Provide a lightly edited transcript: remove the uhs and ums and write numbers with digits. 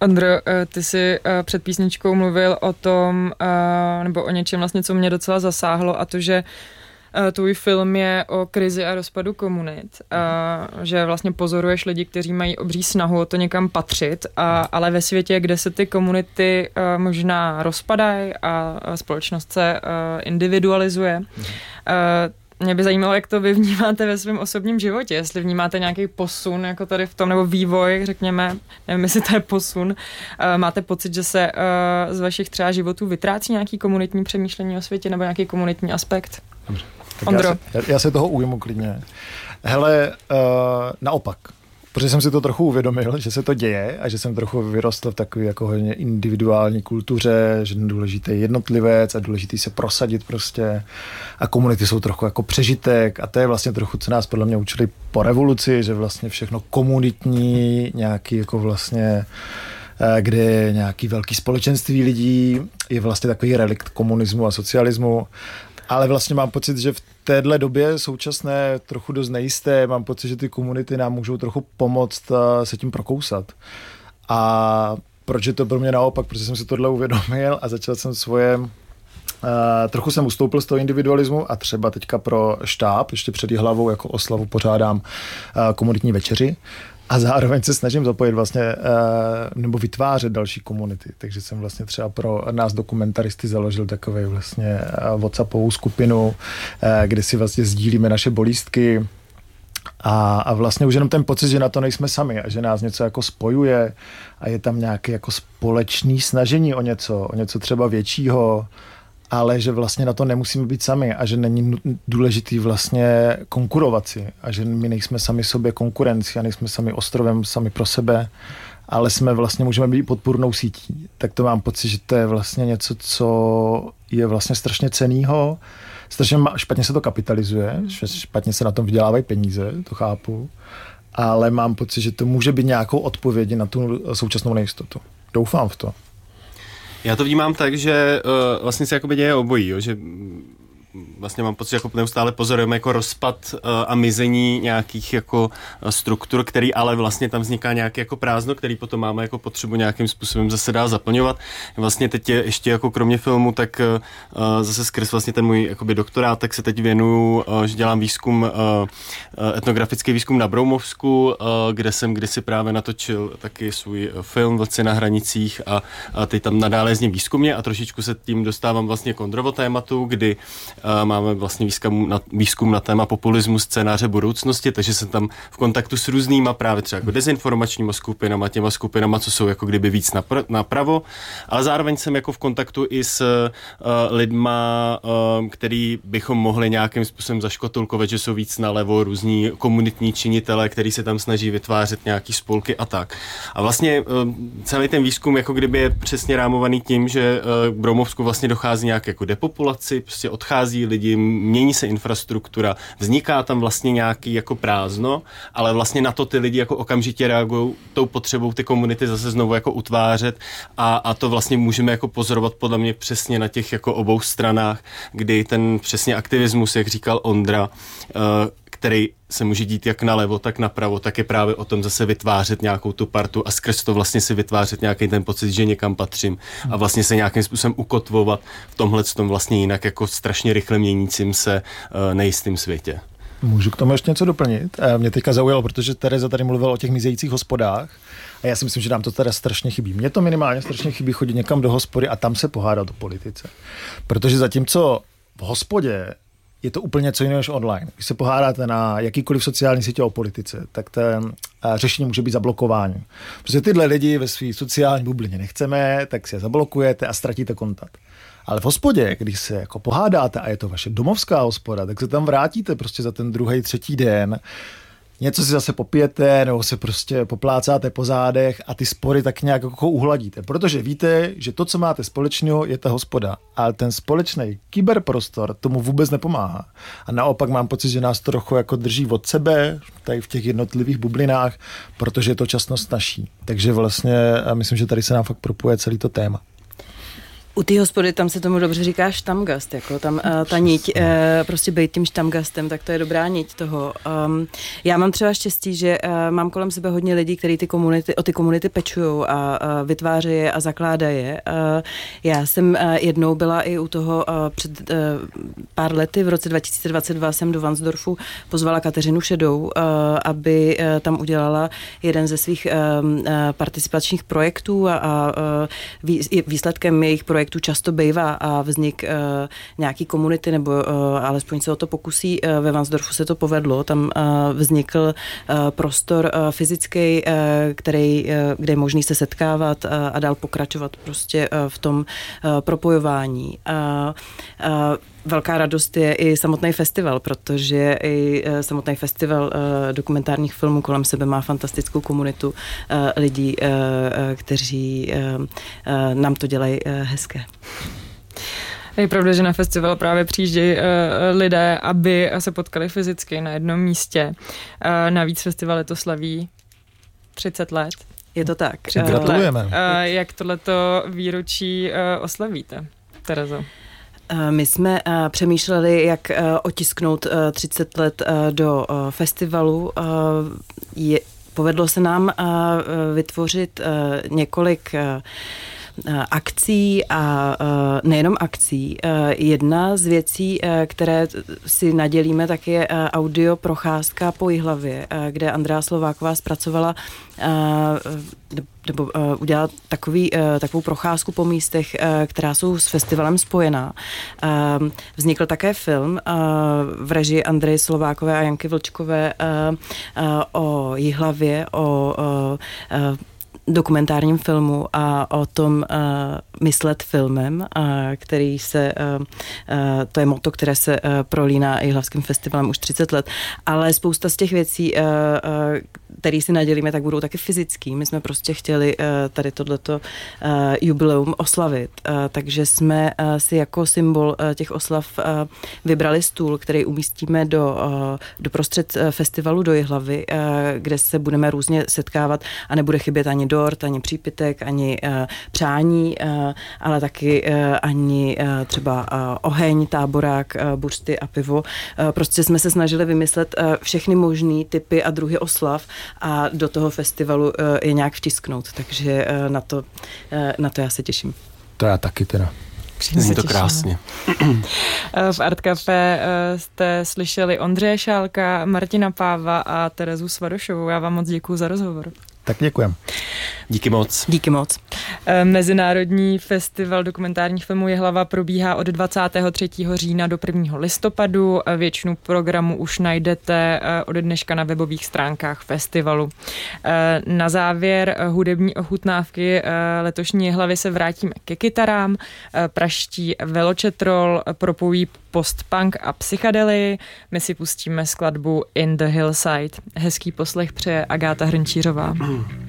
Ondro, ty jsi před písničkou mluvil o tom, nebo o něčem vlastně, co mě docela zasáhlo, a to, že tvůj film je o krizi a rozpadu komunit, že vlastně pozoruješ lidi, kteří mají obří snahu o to někam patřit, ale ve světě, kde se ty komunity možná rozpadají a společnost se individualizuje, mě by zajímalo, jak to vy vnímáte ve svém osobním životě, jestli vnímáte nějaký posun jako tady v tom, nebo vývoj, řekněme, nevím, jestli to je posun. Máte pocit, že se z vašich třeba životů vytrácí nějaký komunitní přemýšlení o světě nebo nějaký komunitní aspekt? Dobře. Ondro. Já se toho ujmu klidně. Hele, naopak. Protože jsem si to trochu uvědomil, že se to děje a že jsem trochu vyrostl v takové jako hodně individuální kultuře, že důležitý je jednotlivec a důležitý se prosadit prostě a komunity jsou trochu jako přežitek a to je vlastně trochu, co nás podle mě učili po revoluci, že vlastně všechno komunitní, nějaký jako vlastně kde je nějaký velký společenství lidí, je vlastně takový relikt komunismu a socialismu. Ale vlastně mám pocit, že v téhle době současné trochu dost nejisté, mám pocit, že ty komunity nám můžou trochu pomoct se tím prokousat. A proč je to pro mě naopak? Protože jsem si tohle uvědomil a začal jsem svoje... trochu jsem ustoupil z toho individualismu a třeba teďka pro štáb, ještě před hlavou jako oslavu pořádám komunitní večeři. A zároveň se snažím zapojit vlastně, nebo vytvářet další komunity. Takže jsem vlastně třeba pro nás dokumentaristy založil takový vlastně WhatsAppovou skupinu, kde si vlastně sdílíme naše bolístky a vlastně už jenom ten pocit, že na to nejsme sami a že nás něco jako spojuje a je tam nějaké jako společné snažení o něco třeba většího, ale že vlastně na to nemusíme být sami a že není důležitý vlastně konkurovat si a že my nejsme sami sobě konkurenci a nejsme sami ostrovem, sami pro sebe, ale jsme vlastně, můžeme být podpůrnou sítí. Tak to mám pocit, že to je vlastně něco, co je vlastně strašně cennýho, strašně špatně se to kapitalizuje, špatně se na tom vydělávají peníze, to chápu, ale mám pocit, že to může být nějakou odpovědí na tu současnou nejistotu. Doufám v to. Já to vnímám tak, že vlastně se jakoby děje obojí, jo? Že vlastně mám pocit, že jako neustále pozorujeme jako rozpad a mizení nějakých jako struktur, který ale vlastně tam vzniká nějaké jako prázdno, který potom máme jako potřebu nějakým způsobem zase dál zaplňovat. Vlastně teď je ještě jako kromě filmu, tak zase skrz vlastně ten můj jakoby doktorát, tak se teď věnuju, že dělám výzkum, etnografický výzkum na Broumovsku, kde jsem kdysi právě natočil taky svůj film Vlci na hranicích a teď tam nadále jezdím výzkumně a trošičku se tím dostávám vlastně k Ondrovo tématu, kdy máme vlastně výzkum na téma populismu, scénáře budoucnosti, takže jsem tam v kontaktu s různýma právě třeba jako dezinformačníma skupinama, těma skupinama, co jsou jako kdyby víc napravo, ale zároveň jsem jako v kontaktu i s lidma, který bychom mohli nějakým způsobem zaškatulkovat, že jsou víc nalevo, různí komunitní činitelé, který se tam snaží vytvářet nějaký spolky a tak. A vlastně celý ten výzkum jako kdyby je přesně rámovaný tím, že k Broumovsku vlastně dochází nějak jako depopulaci, prostě odchází lidi, mění se infrastruktura, vzniká tam vlastně nějaký jako prázdno, ale vlastně na to ty lidi jako okamžitě reagují tou potřebou ty komunity zase znovu jako utvářet a to vlastně můžeme jako pozorovat podle mě přesně na těch jako obou stranách, kdy ten přesně aktivismus, jak říkal Ondra, který se může dít jak nalevo, tak napravo, tak je právě o tom zase vytvářet nějakou tu partu a skrz to vlastně si vytvářet nějaký ten pocit, že někam patřím a vlastně se nějakým způsobem ukotvovat v tomhletom vlastně jinak jako strašně rychle měnícím se nejistým světě. Můžu k tomu ještě něco doplnit? Mě teďka zaujalo, protože Tereza tady mluvila o těch mizejících hospodách a já si myslím, že nám to teda strašně chybí. Mně to minimálně strašně chybí chodit někam do hospody a tam se pohádat o politice. Protože zatímco v hospodě je to úplně něco jiného než online. Když se pohádáte na jakýkoliv sociální sítě o politice, tak ten řešení může být zablokování. Protože tyhle lidi ve své sociální bublině nechceme, tak si je zablokujete a ztratíte kontakt. Ale v hospodě, když se jako pohádáte a je to vaše domovská hospoda, tak se tam vrátíte prostě za ten druhý, třetí den, něco si zase popijete nebo se prostě poplácáte po zádech a ty spory tak nějak jako uhladíte. Protože víte, že to, co máte společného, je ta hospoda. Ale ten společný kyberprostor tomu vůbec nepomáhá. A naopak mám pocit, že nás trochu jako drží od sebe, tady v těch jednotlivých bublinách, protože je to časnost naší. Takže vlastně myslím, že tady se nám fakt propuje celý to téma. U té hospody tam se tomu dobře říká štamgast, jako tam ta niť, prostě být tím štamgastem, tak to je dobrá niť toho. Já mám třeba štěstí, že mám kolem sebe hodně lidí, kteří o ty komunity pečujou a vytvářejí je a zakládají je. Já jsem jednou byla i u toho před pár lety, v roce 2022 jsem do Varnsdorfu pozvala Kateřinu Šedou, aby tam udělala jeden ze svých participačních projektů a výsledkem jejich projektů často bývá a vznik nějaký komunity, nebo alespoň se o to pokusí. Ve Varnsdorfu se to povedlo, tam vznikl prostor fyzický, kde je možný se setkávat a dál pokračovat prostě v tom propojování. Velká radost je i samotný festival, protože i samotný festival dokumentárních filmů kolem sebe má fantastickou komunitu lidí, kteří nám to dělají hezké. Je pravda, že na festival právě přijíždějí lidé, aby se potkali fyzicky na jednom místě. Navíc festival to slaví 30 let. Je to tak. Gratulujeme. Jak tohleto výročí oslavíte, Terezo? My jsme přemýšleli, jak otisknout 30 let do festivalu. Povedlo se nám vytvořit několik akcí a nejenom akcí. Jedna z věcí, které si nadělíme, tak je audio procházka po Jihlavě, kde Andrea Slováková zpracovala nebo udělat takovou procházku po místech, která jsou s festivalem spojená. Vznikl také film v režii Andreje Slovákové a Janky Vlčkové o Jihlavě, o dokumentárním filmu a o tom myslet filmem, který se, to je motto, které se prolíná Jihlavským festivalem už 30 let, ale spousta z těch věcí, které si nadělíme, tak budou taky fyzický. My jsme prostě chtěli tady tohleto jubileum oslavit, takže jsme si jako symbol těch oslav vybrali stůl, který umístíme do prostřed festivalu do Jihlavy, kde se budeme různě setkávat a nebude chybět ani dort, ani přípitek, ani přání, ale taky ani třeba oheň, táborák, buřty a pivo. Prostě jsme se snažili vymyslet všechny možný typy a druhy oslav a do toho festivalu je nějak vtisknout, takže na to já se těším. To já taky teda. Zní to krásně. V Art Café jste slyšeli Ondřeje Šálka, Martina Páva a Terezu Svadošovou. Já vám moc děkuju za rozhovor. Tak děkujem. Díky moc. Díky moc. Mezinárodní festival dokumentárních filmů Jihlava probíhá od 23. října do 1. listopadu. Většinu programu už najdete od dneška na webových stránkách festivalu. Na závěr hudební ochutnávky letošní Jihlavy se vrátíme ke kytarám. Praští Veločetrol propojí postpunk a psychedelii. My si pustíme skladbu In the Hillside. Hezký poslech přeje Agáta Hrnčířová.